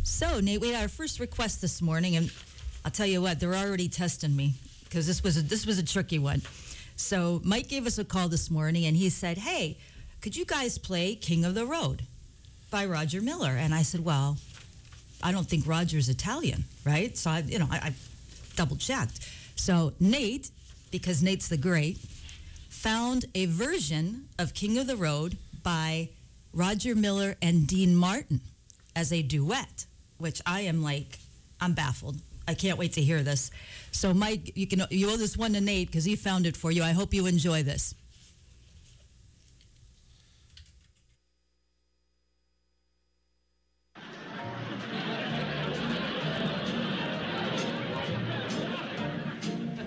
So, Nate, we had our first request this morning, and I'll tell you what, they're already testing me because this was a tricky one. So, Mike gave us a call this morning, and he said, "Hey, could you guys play King of the Road by Roger Miller?" And I said, "Well, I don't think Roger's Italian, right?" So, I double checked. So, Nate, because Nate's the great, found a version of King of the Road by Roger Miller and Dean Martin as a duet, which I'm baffled. I can't wait to hear this. So, Mike, you owe this one to Nate because he found it for you. I hope you enjoy this.